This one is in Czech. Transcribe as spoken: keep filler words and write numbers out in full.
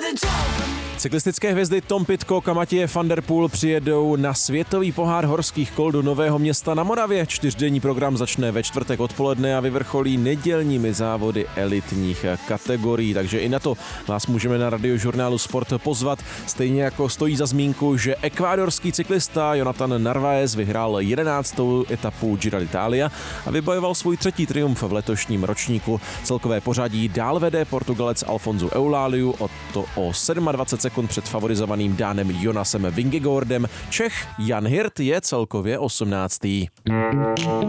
Cyklistické hvězdy Tom Pidcock a Mathieu van der Poel přijedou na světový pohár horských kol do Nového Města na Moravě. Čtyřdenní program začne ve čtvrtek odpoledne a vyvrcholí nedělními závody elitních kategorií, takže i na to vás můžeme na Radiožurnálu Sport pozvat. Stejně jako stojí za zmínku, že ekvádorský cyklista Jonathan Narváez vyhrál jedenáctou etapu Giro d'Italia a vybojoval svůj třetí triumf v letošním ročníku. Celkové pořadí dál vede Portugalec Alfonso Eulaliu, o to o dvacet sedm sekund před favorizovaným Dánem Jonasem Vingegaardem. Čech Jan Hirt je celkově osmnáctý